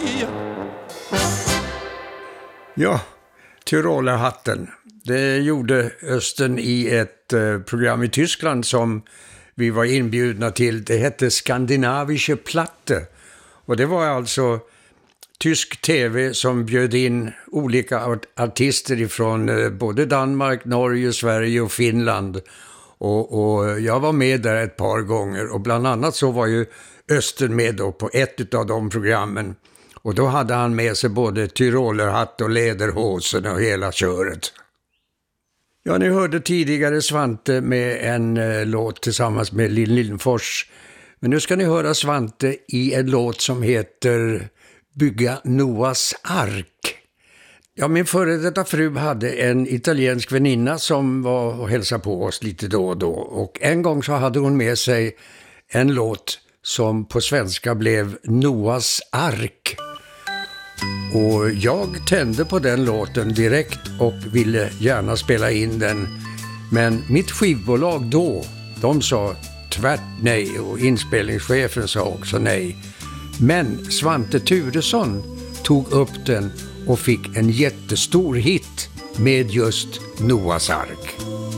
Ja, Tyrolerhatten. Det gjorde Östen i ett program i Tyskland som vi var inbjudna till. Det hette Skandinavische Platte. Och det var alltså tysk tv som bjöd in olika artister ifrån både Danmark, Norge, Sverige och Finland. Och jag var med där ett par gånger och bland annat så var ju Östen med då på ett av de programmen. Och då hade han med sig både tyrolerhatt och lederhosen och hela köret. Ja, ni hörde tidigare Svante med en låt tillsammans med Lill Lindfors. Men nu ska ni höra Svante i en låt som heter Bygga Noas ark. Ja, min före detta fru hade en italiensk väninna som var och hälsade på oss lite då och då. Och en gång så hade hon med sig en låt som på svenska blev Noas ark. Och jag tände på den låten direkt och ville gärna spela in den. Men mitt skivbolag då, de sa tvärt nej och inspelningschefen sa också nej. Men Svante Thuresson tog upp den och fick en jättestor hit med just Noas ark.